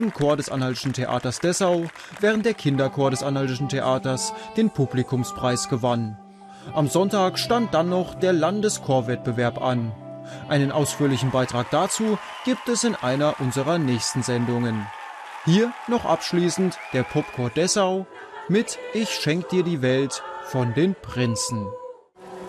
Chor des Anhaltischen Theaters Dessau, während der Kinderchor des Anhaltischen Theaters den Publikumspreis gewann. Am Sonntag stand dann noch der Landeschorwettbewerb an. Einen ausführlichen Beitrag dazu gibt es in einer unserer nächsten Sendungen. Hier noch abschließend der Popchor Dessau mit Ich schenk dir die Welt von den Prinzen.